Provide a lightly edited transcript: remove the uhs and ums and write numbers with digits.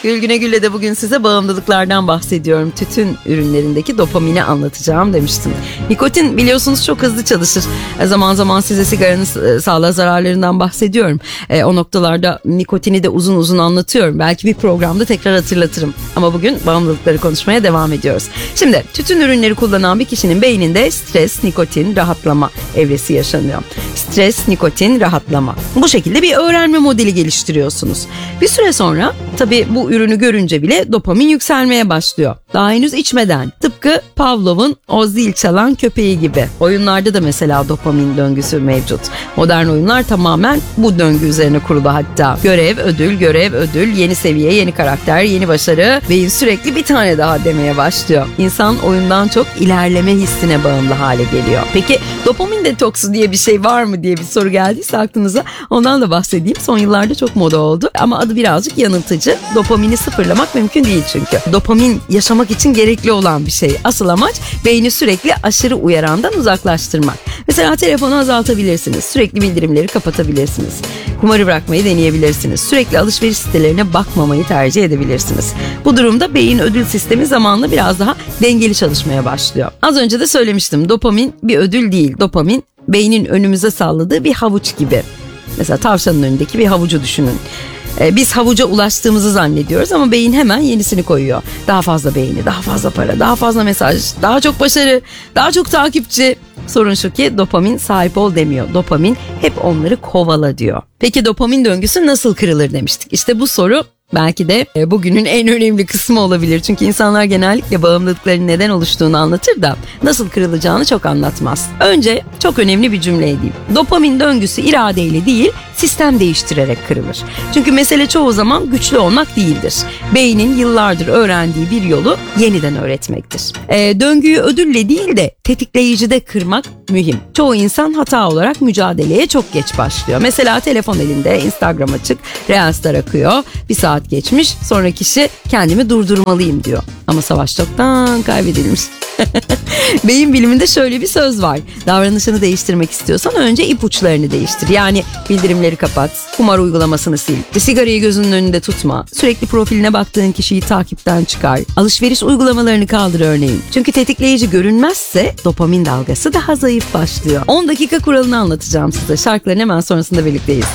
Gülgüne Gül'le de bugün size bağımlılıklardan bahsediyorum. Tütün ürünlerindeki dopamini anlatacağım demiştim. Nikotin biliyorsunuz çok hızlı çalışır. Zaman zaman size sigaranın sağlığa zararlarından bahsediyorum. O noktalarda nikotini de uzun uzun anlatıyorum. Belki bir programda tekrar hatırlatırım. Ama bugün bağımlılıkları konuşmaya devam ediyoruz. Şimdi tütün ürünleri kullanan bir kişinin beyninde stres, nikotin, rahatlama evresi yaşanıyor. Stres, nikotin, rahatlama. Bu şekilde bir öğrenme modeli geliştiriyorsunuz. Bir süre sonra tabii bu ürünü görünce bile dopamin yükselmeye başlıyor. Daha henüz içmeden. Tıpkı Pavlov'un o zil çalan köpeği gibi. Oyunlarda da mesela dopamin döngüsü mevcut. Modern oyunlar tamamen bu döngü üzerine kurulu hatta. Görev, ödül, görev, ödül, yeni seviye, yeni karakter, yeni başarı. Beyin sürekli bir tane daha demeye başlıyor. İnsan oyundan çok ilerleme hissine bağımlı hale geliyor. Peki dopamin detoksu diye bir şey var mı diye bir soru geldiyse aklınıza, ondan da bahsedeyim. Son yıllarda çok moda oldu ama adı birazcık yanıltıcı. Dopamini sıfırlamak mümkün değil çünkü. Dopamin yaşamak için gerekli olan bir şey. Asıl amaç beyni sürekli aşırı uyarandan uzaklaştırmak. Mesela telefonu azaltabilirsiniz. Sürekli bildirimleri kapatabilirsiniz. Kumarı bırakmayı deneyebilirsiniz. Sürekli alışveriş sitelerine bakmamayı tercih edebilirsiniz. Bu durumda beyin ödül sistemi zamanla biraz daha dengeli çalışmaya başlıyor. Az önce de söylemiştim. Dopamin bir ödül değil. Dopamin beynin önümüze salladığı bir havuç gibi. Mesela tavşanın önündeki bir havucu düşünün. Biz havuca ulaştığımızı zannediyoruz ama beyin hemen yenisini koyuyor. Daha fazla beğeni, daha fazla para, daha fazla mesaj, daha çok başarı, daha çok takipçi. Sorun şu ki dopamin sahip ol demiyor. Dopamin hep onları kovala diyor. Peki dopamin döngüsü nasıl kırılır demiştik. İşte bu soru belki de bugünün en önemli kısmı olabilir. Çünkü insanlar genellikle bağımlılıkların neden oluştuğunu anlatır da nasıl kırılacağını çok anlatmaz. Önce çok önemli bir cümle edeyim. Dopamin döngüsü iradeyle değil, sistem değiştirerek kırılır. Çünkü mesele çoğu zaman güçlü olmak değildir. Beynin yıllardır öğrendiği bir yolu yeniden öğretmektir. Döngüyü ödülle değil de tetikleyicide kırmak mühim. Çoğu insan hata olarak mücadeleye çok geç başlıyor. Mesela telefon elinde, Instagram açık, Reels'ler akıyor. Bir saat geçmiş, sonra kişi kendimi durdurmalıyım diyor. Ama savaş çoktan kaybedilmiş. Beyin biliminde şöyle bir söz var. Davranışını değiştirmek istiyorsan önce ipuçlarını değiştir. Yani bildirimleri kapat, kumar uygulamasını sil, sigarayı gözünün önünde tutma, sürekli profiline baktığın kişiyi takipten çıkar, alışveriş uygulamalarını kaldır örneğin. Çünkü tetikleyici görünmezse dopamin dalgası daha zayıf başlıyor. 10 dakika kuralını anlatacağım size. Şarkıların hemen sonrasında birlikteyiz.